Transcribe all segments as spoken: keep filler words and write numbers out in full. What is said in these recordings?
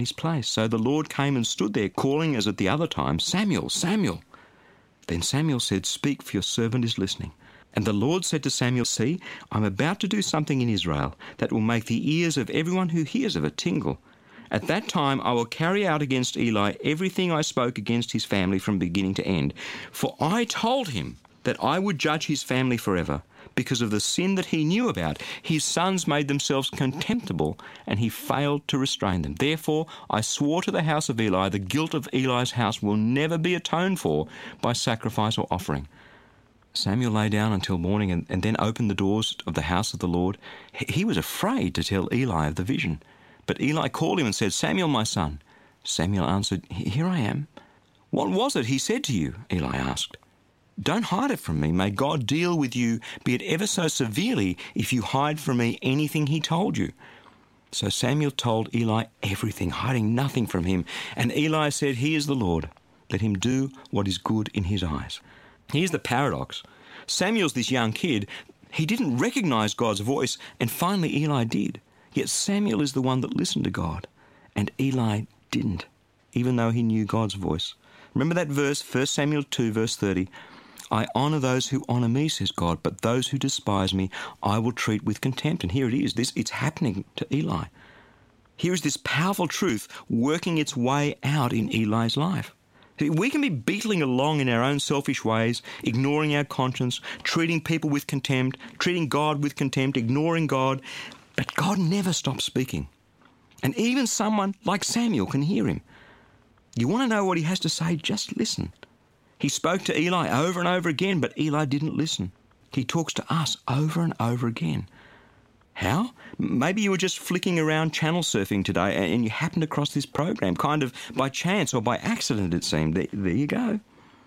his place. So the Lord came and stood there, calling as at the other time, Samuel, Samuel. Then Samuel said, Speak, for your servant is listening. And the Lord said to Samuel, See, I'm about to do something in Israel that will make the ears of everyone who hears of it tingle. At that time I will carry out against Eli everything I spoke against his family from beginning to end. For I told him that I would judge his family forever. Because of the sin that he knew about, his sons made themselves contemptible, and he failed to restrain them. Therefore, I swore to the house of Eli, the guilt of Eli's house will never be atoned for by sacrifice or offering. Samuel lay down until morning and, and then opened the doors of the house of the Lord. He, he was afraid to tell Eli of the vision. But Eli called him and said, Samuel, my son. Samuel answered, Here I am. What was it he said to you? Eli asked. Don't hide it from me. May God deal with you, be it ever so severely, if you hide from me anything he told you. So Samuel told Eli everything, hiding nothing from him. And Eli said, He is the Lord. Let him do what is good in his eyes. Here's the paradox. Samuel's this young kid. He didn't recognize God's voice, and finally Eli did. Yet Samuel is the one that listened to God, and Eli didn't, even though he knew God's voice. Remember that verse, First Samuel two, verse thirty. I honour those who honour me, says God, but those who despise me I will treat with contempt. And here it is. This it's happening to Eli. Here is this powerful truth working its way out in Eli's life. We can be beetling along in our own selfish ways, ignoring our conscience, treating people with contempt, treating God with contempt, ignoring God, but God never stops speaking. And even someone like Samuel can hear him. You want to know what he has to say? Just listen. He spoke to Eli over and over again, but Eli didn't listen. He talks to us over and over again. How? Maybe you were just flicking around channel surfing today and you happened across this program, kind of by chance or by accident, it seemed. There, there you go.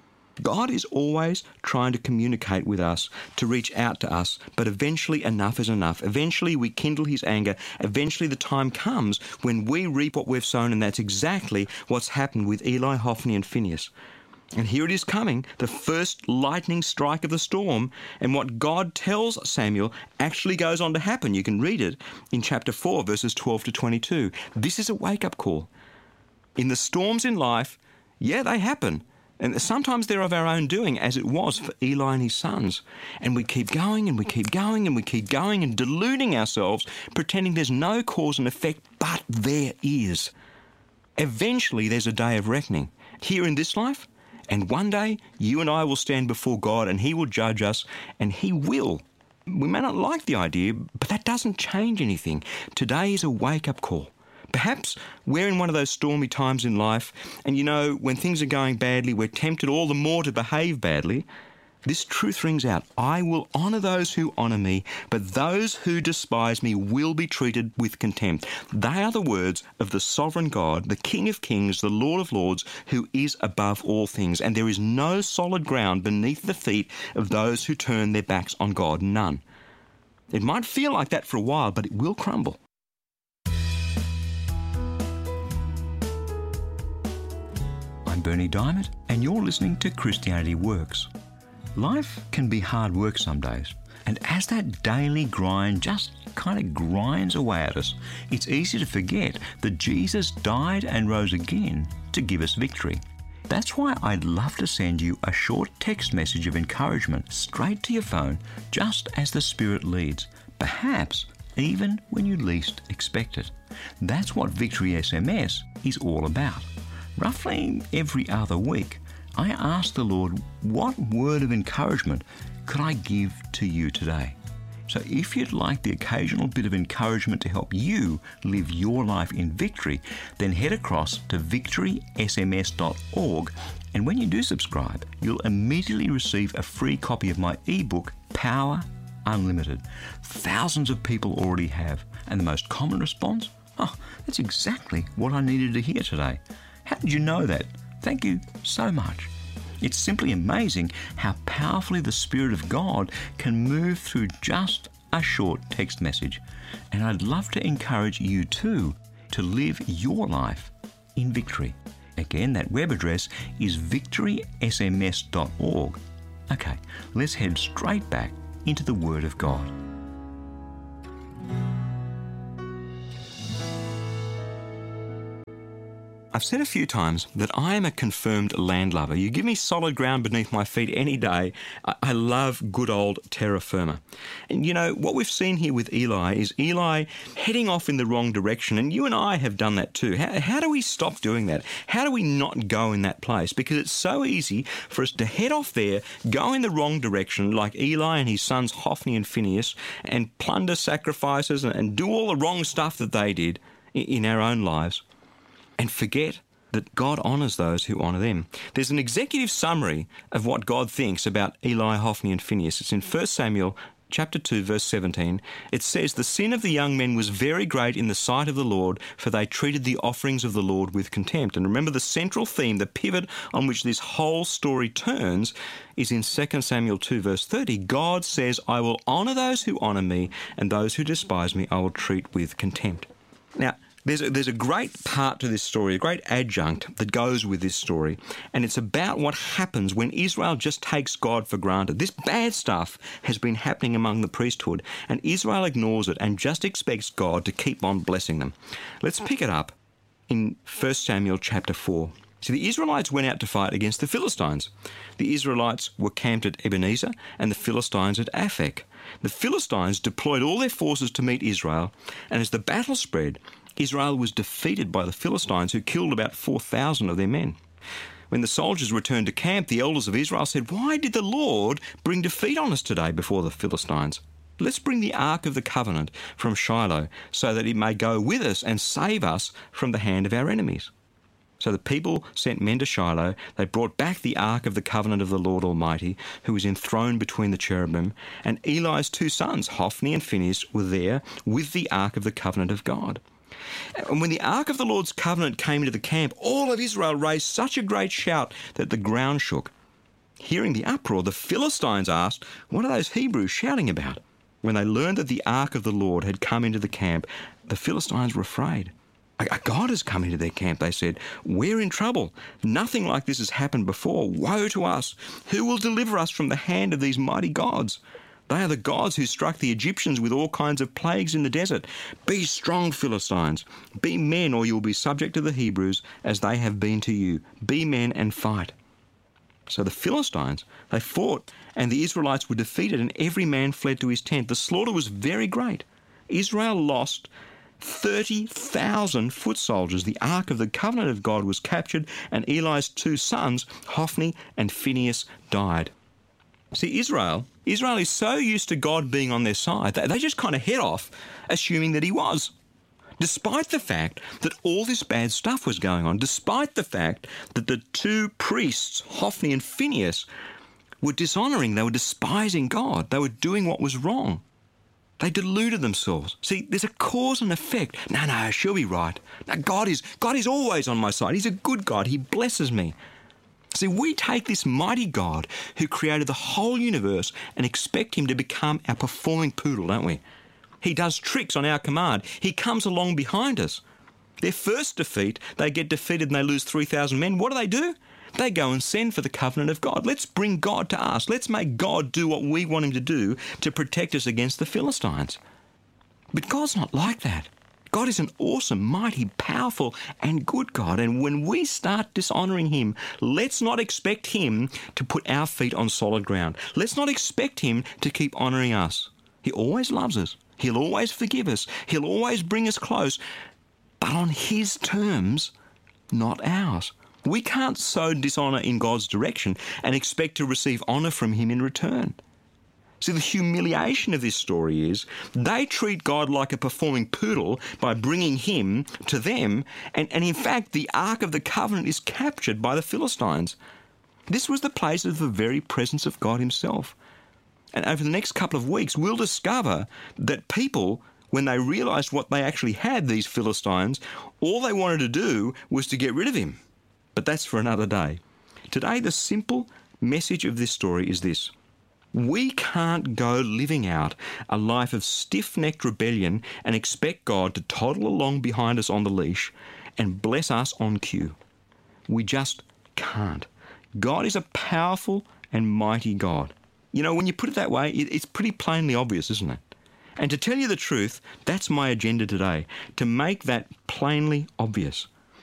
God is always trying to communicate with us, to reach out to us, but eventually enough is enough. Eventually we kindle his anger. Eventually the time comes when we reap what we've sown, and that's exactly what's happened with Eli, Hophni and Phinehas. And here it is coming, the first lightning strike of the storm, and what God tells Samuel actually goes on to happen. You can read it in chapter four, verses twelve to twenty-two. This is a wake-up call. In the storms in life, yeah, they happen. And sometimes they're of our own doing, as it was for Eli and his sons. And we keep going and we keep going and we keep going and deluding ourselves, pretending there's no cause and effect, but there is. Eventually there's a day of reckoning. Here in this life, and one day, you and I will stand before God and he will judge us, and he will. We may not like the idea, but that doesn't change anything. Today is a wake-up call. Perhaps we're in one of those stormy times in life, and you know, when things are going badly, we're tempted all the more to behave badly. This truth rings out. I will honour those who honour me, but those who despise me will be treated with contempt. They are the words of the sovereign God, the King of Kings, the Lord of Lords, who is above all things. And there is no solid ground beneath the feet of those who turn their backs on God. None. It might feel like that for a while, but it will crumble. I'm Bernie Diamond, and you're listening to Christianity Works. Life can be hard work some days, and as that daily grind just kind of grinds away at us, it's easy to forget that Jesus died and rose again to give us victory. That's why I'd love to send you a short text message of encouragement straight to your phone, just as the Spirit leads, perhaps even when you least expect it. That's what Victory S M S is all about. Roughly every other week, I ask the Lord, what word of encouragement could I give to you today? So if you'd like the occasional bit of encouragement to help you live your life in victory, then head across to victory s m s dot org, and when you do subscribe, you'll immediately receive a free copy of my ebook, Power Unlimited. Thousands of people already have, and the most common response? Oh, that's exactly what I needed to hear today. How did you know that? Thank you so much. It's simply amazing how powerfully the Spirit of God can move through just a short text message. And I'd love to encourage you too to live your life in victory. Again, that web address is victory s m s dot org. Okay, let's head straight back into the Word of God. I've said a few times that I am a confirmed landlubber. You give me solid ground beneath my feet any day. I, I love good old terra firma. And you know, what we've seen here with Eli is Eli heading off in the wrong direction, and you and I have done that too. How, how do we stop doing that? How do we not go in that place? Because it's so easy for us to head off there, go in the wrong direction like Eli and his sons Hophni and Phinehas, and plunder sacrifices and, and do all the wrong stuff that they did in, in our own lives, and forget that God honours those who honour them. There's an executive summary of what God thinks about Eli, Hophni and Phinehas. It's in First Samuel chapter two, verse seventeen. It says, "The sin of the young men was very great in the sight of the Lord, for they treated the offerings of the Lord with contempt." And remember, the central theme, the pivot on which this whole story turns, is in Second Samuel two, verse thirty. God says, "I will honour those who honour me, and those who despise me I will treat with contempt." Now, There's a, there's a great part to this story, a great adjunct that goes with this story, and it's about what happens when Israel just takes God for granted. This bad stuff has been happening among the priesthood, and Israel ignores it and just expects God to keep on blessing them. Let's pick it up in First Samuel chapter four. So the Israelites went out to fight against the Philistines. The Israelites were camped at Ebenezer and the Philistines at Aphek. The Philistines deployed all their forces to meet Israel, and as the battle spread, Israel was defeated by the Philistines, who killed about four thousand of their men. When the soldiers returned to camp, the elders of Israel said, "Why did the Lord bring defeat on us today before the Philistines? Let's bring the Ark of the Covenant from Shiloh, so that it may go with us and save us from the hand of our enemies." So the people sent men to Shiloh. They brought back the Ark of the Covenant of the Lord Almighty, who was enthroned between the cherubim, and Eli's two sons, Hophni and Phinehas, were there with the Ark of the Covenant of God. And when the Ark of the Lord's Covenant came into the camp, all of Israel raised such a great shout that the ground shook. Hearing the uproar, the Philistines asked, "What are those Hebrews shouting about?" When they learned that the Ark of the Lord had come into the camp, the Philistines were afraid. "A God has come into their camp," they said. "We're in trouble. Nothing like this has happened before. Woe to us! Who will deliver us from the hand of these mighty gods? They are the gods who struck the Egyptians with all kinds of plagues in the desert. Be strong, Philistines. Be men, or you will be subject to the Hebrews, as they have been to you. Be men and fight." So the Philistines, they fought, and the Israelites were defeated, and every man fled to his tent. The slaughter was very great. Israel lost thirty thousand foot soldiers. The Ark of the Covenant of God was captured, and Eli's two sons, Hophni and Phinehas, died. See, Israel, Israel is so used to God being on their side, that they just kind of head off, assuming that he was. Despite the fact that all this bad stuff was going on, despite the fact that the two priests, Hophni and Phinehas, were dishonouring, they were despising God, they were doing what was wrong. They deluded themselves. See, there's a cause and effect. No, no, she'll be right. No, God is, God is always on my side. He's a good God. He blesses me. See, we take this mighty God who created the whole universe and expect him to become our performing poodle, don't we? He does tricks on our command. He comes along behind us. Their first defeat, they get defeated and they lose three thousand men. What do they do? They go and send for the covenant of God. Let's bring God to us. Let's make God do what we want him to do to protect us against the Philistines. But God's not like that. God is an awesome, mighty, powerful, and good God. And when we start dishonouring him, let's not expect him to put our feet on solid ground. Let's not expect him to keep honouring us. He always loves us. He'll always forgive us. He'll always bring us close, but on his terms, not ours. We can't sow dishonour in God's direction and expect to receive honour from him in return. See, the humiliation of this story is they treat God like a performing poodle by bringing him to them, and, and in fact, the Ark of the Covenant is captured by the Philistines. This was the place of the very presence of God himself. And over the next couple of weeks, we'll discover that people, when they realised what they actually had, these Philistines, all they wanted to do was to get rid of him. But that's for another day. Today, the simple message of this story is this. We can't go living out a life of stiff-necked rebellion and expect God to toddle along behind us on the leash and bless us on cue. We just can't. God is a powerful and mighty God. You know, when you put it that way, it's pretty plainly obvious, isn't it? And to tell you the truth, that's my agenda today, to make that plainly obvious.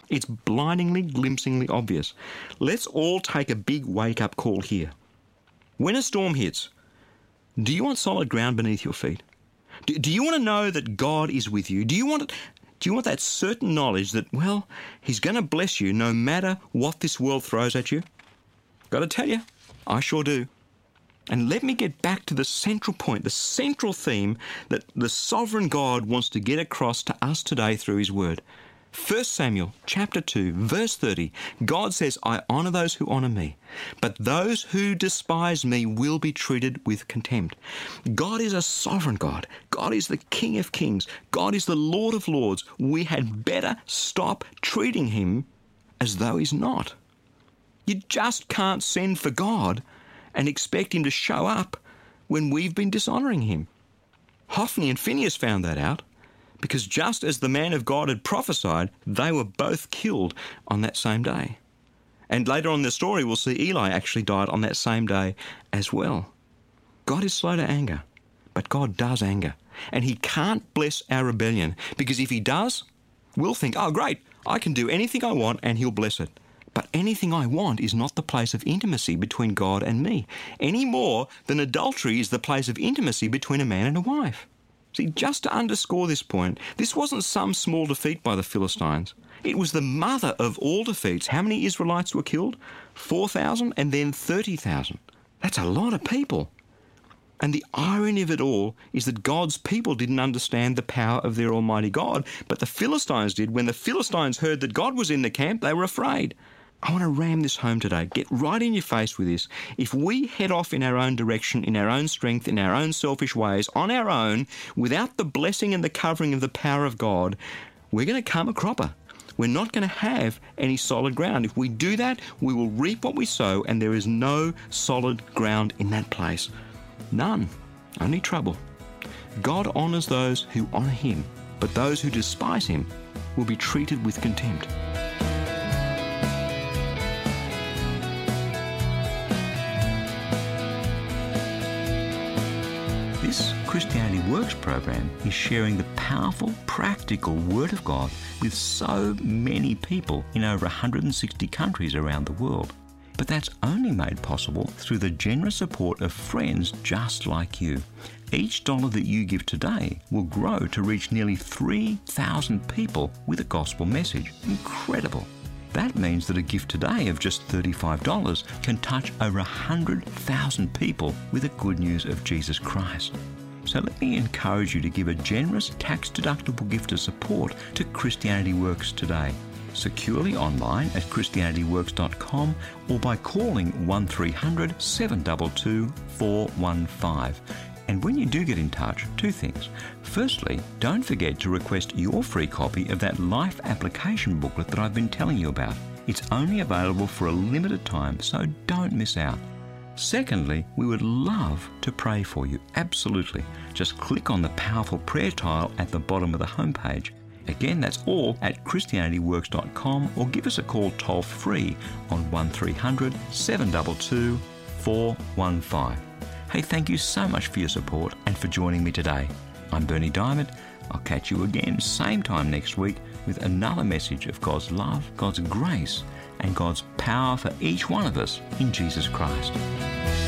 It's blindingly, glimpsingly obvious. Let's all take a big wake-up call here. When a storm hits, do you want solid ground beneath your feet? Do, do you want to know that God is with you? Do you want it, do you want that certain knowledge that, well, He's going to bless you no matter what this world throws at you? Got to tell you, I sure do. And let me get back to the central point, the central theme that the sovereign God wants to get across to us today through His Word. First Samuel chapter two, verse thirty, God says, I honour those who honour me, but those who despise me will be treated with contempt. God is a sovereign God. God is the King of kings. God is the Lord of lords. We had better stop treating Him as though He's not. You just can't send for God and expect Him to show up when we've been dishonouring Him. Hophni and Phinehas found that out, because just as the man of God had prophesied, they were both killed on that same day. And later on in the story, we'll see Eli actually died on that same day as well. God is slow to anger, but God does anger. And He can't bless our rebellion, because if He does, we'll think, oh great, I can do anything I want and He'll bless it. But anything I want is not the place of intimacy between God and me, any more than adultery is the place of intimacy between a man and a wife. See, just to underscore this point, this wasn't some small defeat by the Philistines. It was the mother of all defeats. How many Israelites were killed? four thousand and then thirty thousand. That's a lot of people. And the irony of it all is that God's people didn't understand the power of their Almighty God, but the Philistines did. When the Philistines heard that God was in the camp, they were afraid. I want to ram this home today. Get right in your face with this. If we head off in our own direction, in our own strength, in our own selfish ways, on our own, without the blessing and the covering of the power of God, we're going to come a cropper. We're not going to have any solid ground. If we do that, we will reap what we sow, and there is no solid ground in that place. None. Only trouble. God honours those who honour Him, but those who despise Him will be treated with contempt. This Christianity Works program is sharing the powerful, practical Word of God with so many people in over one hundred sixty countries around the world. But that's only made possible through the generous support of friends just like you. Each dollar that you give today will grow to reach nearly three thousand people with a gospel message. Incredible. That means that a gift today of just thirty-five dollars can touch over one hundred thousand people with the good news of Jesus Christ. So let me encourage you to give a generous tax-deductible gift of support to Christianity Works today. Securely online at christianity works dot com or by calling one three hundred, seven two two, four one five. And when you do get in touch, two things. Firstly, don't forget to request your free copy of that life application booklet that I've been telling you about. It's only available for a limited time, so don't miss out. Secondly, we would love to pray for you. Absolutely. Just click on the powerful prayer tile at the bottom of the homepage. Again, that's all at christianity works dot com or give us a call toll free on one three hundred, seven two two, four one five. Hey, thank you so much for your support and for joining me today. I'm Berni Dymet. I'll catch you again same time next week with another message of God's love, God's grace, and God's power for each one of us in Jesus Christ.